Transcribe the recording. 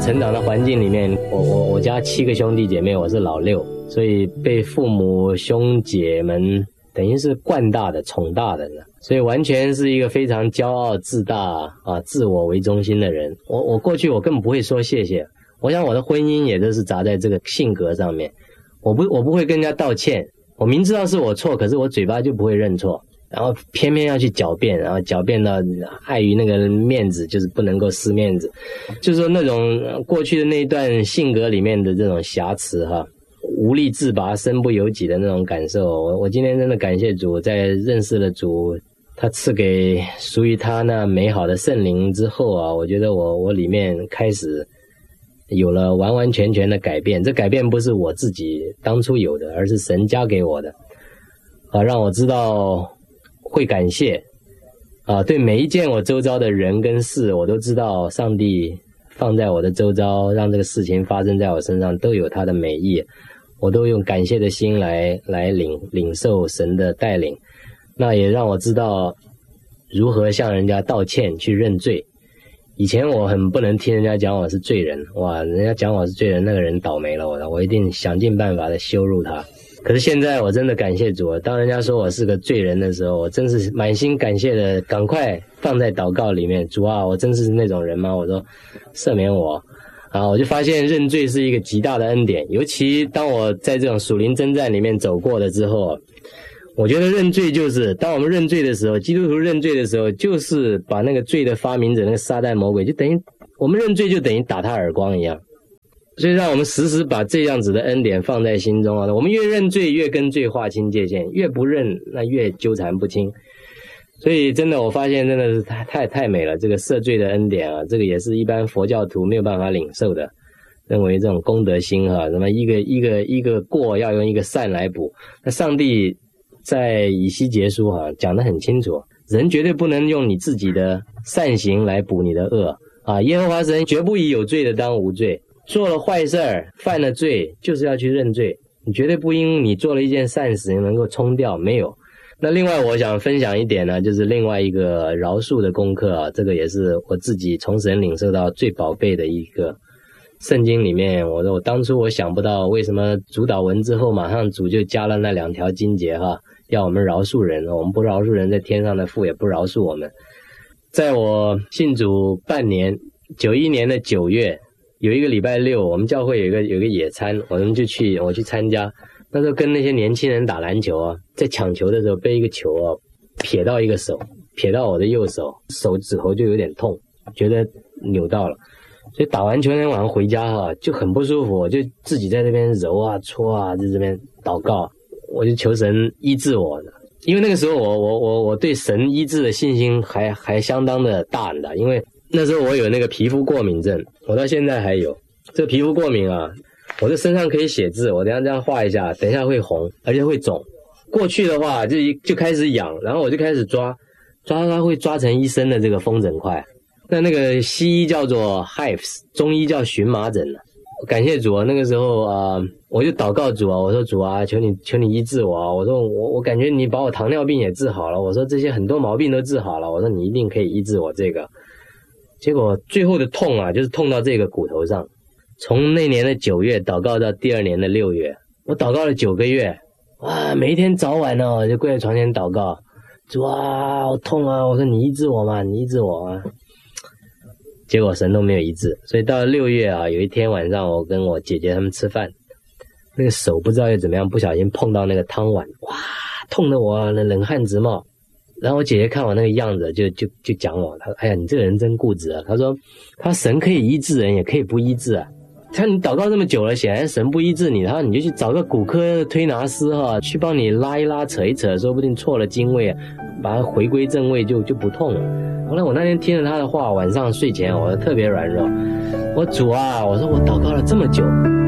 成长的环境里面，我家7个兄弟姐妹，我是老6，所以被父母兄姐们等于是惯大的、宠大的，所以完全是一个非常骄傲、自大自我为中心的人。我过去我根本不会说谢谢，我想我的婚姻也都是砸在这个性格上面。我不会跟人家道歉，我明知道是我错，可是我嘴巴就不会认错，然后偏偏要去狡辩，然后狡辩到碍于那个面子，就是不能够失面子，就是说那种过去的那一段性格里面的这种瑕疵无力自拔、身不由己的那种感受。我今天真的感谢主，在认识了主，他赐给属于他那美好的圣灵之后我觉得我里面开始有了完完全全的改变。这改变不是我自己当初有的，而是神加给我的让我知道会感谢对每一件我周遭的人跟事，我都知道上帝放在我的周遭，让这个事情发生在我身上都有他的美意，我都用感谢的心来领受神的带领。那也让我知道如何向人家道歉，去认罪。以前我很不能听人家讲我是罪人，哇，人家讲我是罪人，那个人倒霉了，我一定想尽办法的羞辱他。可是现在我真的感谢主，当人家说我是个罪人的时候，我真是满心感谢的，赶快放在祷告里面。主啊，我真是那种人吗？我说赦免我我就发现认罪是一个极大的恩典，尤其当我在这种属灵征战里面走过了之后，我觉得认罪就是当我们认罪的时候，基督徒认罪的时候，就是把那个罪的发明者那个撒旦魔鬼，就等于我们认罪就等于打他耳光一样。所以让我们时时把这样子的恩典放在心中我们越认罪越跟罪划清界限，越不认那越纠缠不清。所以真的我发现真的是太美了，这个赦罪的恩典这个也是一般佛教徒没有办法领受的，认为这种功德心什么一个过要用一个善来补。那上帝在以西结书讲得很清楚，人绝对不能用你自己的善行来补你的恶耶和华神绝不以有罪的当无罪，做了坏事犯了罪就是要去认罪，你绝对不因你做了一件善事能够冲掉，没有。那另外我想分享一点呢，就是另外一个饶恕的功课这个也是我自己从神领受到最宝贝的一个。圣经里面我当初我想不到为什么主祷文之后马上主就加了那2条经节要我们饶恕人，我们不饶恕人，在天上的父也不饶恕我们。在我信主半年91年的9月有一个礼拜六，我们教会有一个野餐，我去参加。那时候跟那些年轻人打篮球在抢球的时候被一个球撇到一个手，撇到我的右手，手指头就有点痛，觉得扭到了。所以打完球那天晚上回家就很不舒服，我就自己在这边揉搓在这边祷告，我就求神医治我。因为那个时候我对神医治的信心还相当的大的，因为那时候我有那个皮肤过敏症，我到现在还有这个皮肤过敏我的身上可以写字，我等一下这样画一下，等一下会红，而且会肿。过去的话就开始痒，然后我就开始抓它，会抓成一身的这个风疹块。那个西医叫做 hives， 中医叫荨麻疹。感谢主那个时候我就祷告主我说主求你医治我我说我感觉你把我糖尿病也治好了，我说这些很多毛病都治好了，我说你一定可以医治我这个。结果最后的痛就是痛到这个骨头上。从那年的9月祷告到第2年的6月，我祷告了9个月，每一天早晚我就跪在床前祷告，主好痛我说你医治我嘛，你医治我嘛。结果神都没有医治，所以到了6月有一天晚上，我跟我姐姐他们吃饭，那个手不知道又怎么样，不小心碰到那个汤碗，痛得我冷汗直冒。然后我姐姐看我那个样子，就讲我，她说：“哎呀，你这个人真固执她说：“神可以医治人，也可以不医治他你祷告这么久了，显然神不医治你，然后你就去找个骨科推拿师去帮你拉一拉、扯一扯，说不定错了经位，把它回归正位就不痛了。”后来我那天听了他的话，晚上睡前我特别软弱，我主我说我祷告了这么久，